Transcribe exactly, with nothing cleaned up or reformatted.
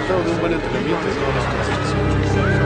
resultado de un buen entrenamiento y todas las cosas.